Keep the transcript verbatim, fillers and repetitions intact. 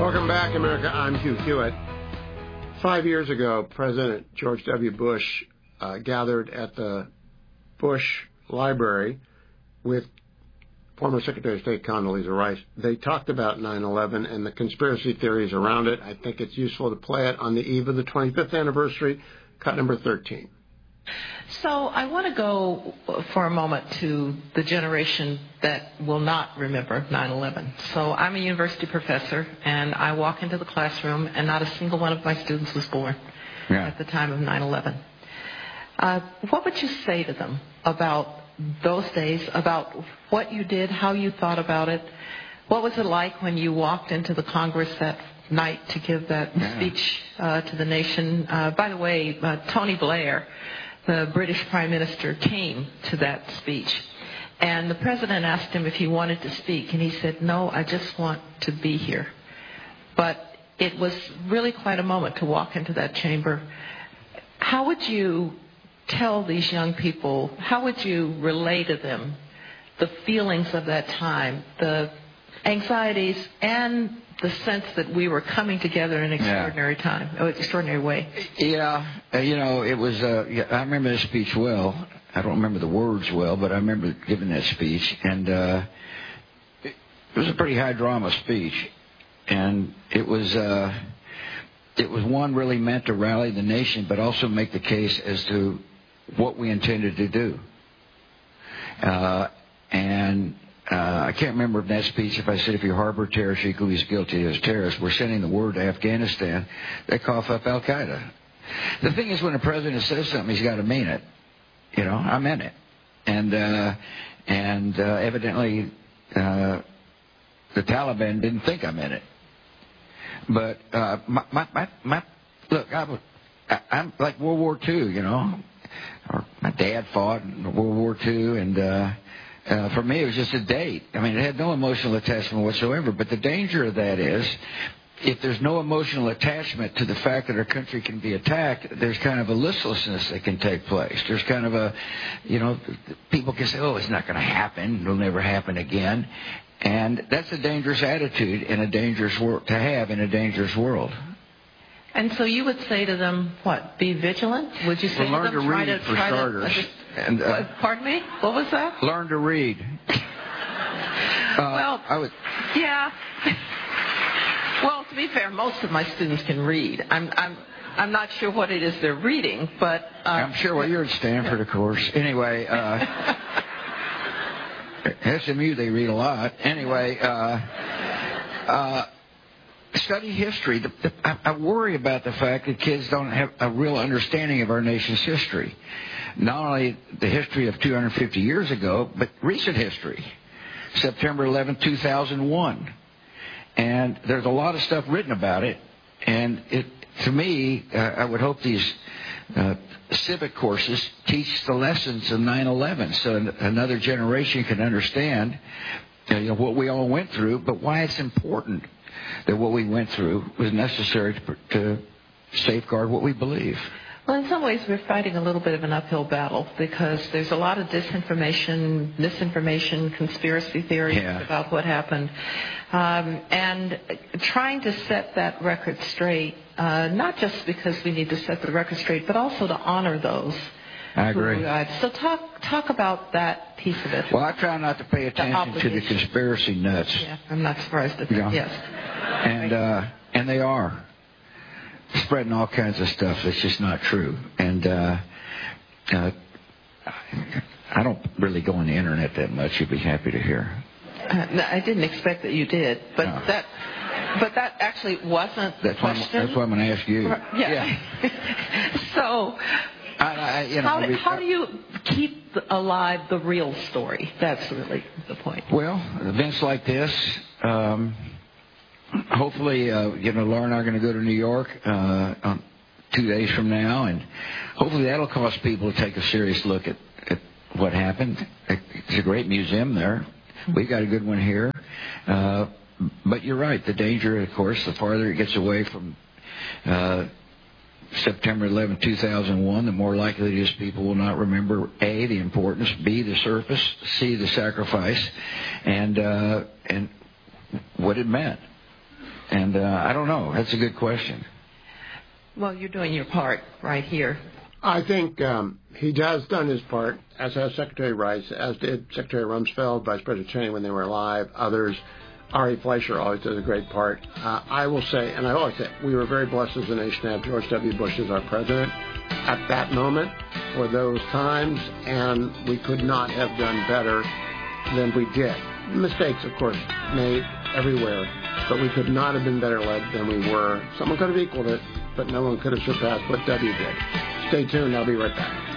Welcome back, America. I'm Hugh Hewitt. Five years ago, President George W. Bush uh, gathered at the Bush Library with former Secretary of State Condoleezza Rice. They talked about nine eleven and the conspiracy theories around it. I think it's useful to play it on the eve of the twenty-fifth anniversary, cut number thirteen. So I want to go for a moment to the generation that will not remember nine eleven. So I'm a university professor, and I walk into the classroom, and not a single one of my students was born yeah. at the time of nine eleven. Uh, what would you say to them about those days, about what you did, how you thought about it? What was it like when you walked into the Congress that night to give that yeah. speech uh, to the nation? Uh, by the way, uh, Tony Blair, the British Prime Minister, came to that speech. And the President asked him if he wanted to speak, and he said, no, I just want to be here. But it was really quite a moment to walk into that chamber. How would you tell these young people, how would you relay to them the feelings of that time, the anxieties, and the sense that we were coming together in an extraordinary yeah. time, an extraordinary way? Yeah, uh, you know, it was, uh, yeah, I remember that speech well. I don't remember the words well, but I remember giving that speech. And uh, it, it was a pretty high drama speech. And it was, uh, it was one really meant to rally the nation, but also make the case as to what we intended to do. Uh, and Uh, I can't remember in that speech if I said if you harbor terrorists, you're equally as guilty as terrorists. We're sending the word to Afghanistan. They cough up Al-Qaeda. The thing is, when the president says something, he's got to mean it. You know, I meant it. And uh, and uh, evidently uh, the Taliban didn't think I meant it. But uh, my, my, my, my, look, I was, I, I'm like World War Two, you know. Or my dad fought in World War Two, and uh, Uh, for me, it was just a date. I mean, it had no emotional attachment whatsoever. But the danger of that is, if there's no emotional attachment to the fact that our country can be attacked, there's kind of a listlessness that can take place. There's kind of a, you know, people can say, oh, it's not going to happen. It'll never happen again. And that's a dangerous attitude in a dangerous world to have in a dangerous world. And so you would say to them, what, be vigilant? Would you say well, to them, learn to try read to, for try starters. To, uh, and, uh, pardon me? What was that? Learn to read. uh, well, I would. Yeah. Well, to be fair, most of my students can read. I'm, I'm, I'm not sure what it is they're reading, but uh, I'm sure. Well, you're at Stanford, of course. Anyway, uh, S M U they read a lot. Anyway. Uh, uh, Study history. The, the, I, I worry about the fact that kids don't have a real understanding of our nation's history. Not only the history of two hundred fifty years ago, but recent history. September eleventh, two thousand one. And there's a lot of stuff written about it. And it, to me, uh, I would hope these uh, civic courses teach the lessons of nine eleven so another generation can understand uh, you know, what we all went through, but why it's important that what we went through was necessary to, to safeguard what we believe. Well, in some ways, we're fighting a little bit of an uphill battle because there's a lot of disinformation, misinformation, conspiracy theories yeah. about what happened. Um, and trying to set that record straight, uh, not just because we need to set the record straight, but also to honor those. I agree. Who, uh, so talk talk about that piece of it. Well, I try not to pay attention the to the conspiracy nuts. Yeah, I'm not surprised at that. Yeah. Yes. And uh, and they are spreading all kinds of stuff that's just not true. And uh, uh, I don't really go on the internet that much. You'd be happy to hear. Uh, no, I didn't expect that you did, but no. that. But that actually wasn't the that's question. Why that's why I'm going to ask you. Yeah. yeah. so. I, I, you know, how, do, how do you keep alive the real story? That's really the point. Well, events like this, um, hopefully, uh, you know, Laura and I are going to go to New York uh, on two days from now, and hopefully that'll cause people to take a serious look at, at what happened. It's a great museum there. We've got a good one here. Uh, but you're right. The danger, of course, the farther it gets away from uh September eleventh, two thousand one, the more likely it is people will not remember, A, the importance, B, the surface, C, the sacrifice, and uh, and what it meant. And uh, I don't know. That's a good question. Well, you're doing your part right here. I think um, he has done his part, as has Secretary Rice, as did Secretary Rumsfeld, Vice President Cheney when they were alive, others. Ari Fleischer always does a great part. Uh, I will say, and I always say, we were very blessed as a nation to have George W. Bush as our president at that moment for those times, and we could not have done better than we did. Mistakes, of course, made everywhere, but we could not have been better led than we were. Someone could have equaled it, but no one could have surpassed what W did. Stay tuned. I'll be right back.